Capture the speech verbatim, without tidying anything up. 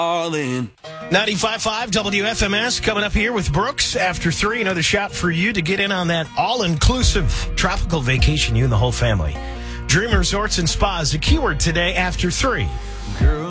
all in. ninety-five point five W F M S coming up here with Brooks after three. Another shot for you to get in on that all-inclusive tropical vacation, you and the whole family. Dream Resorts and Spas, the keyword today after three. Girl.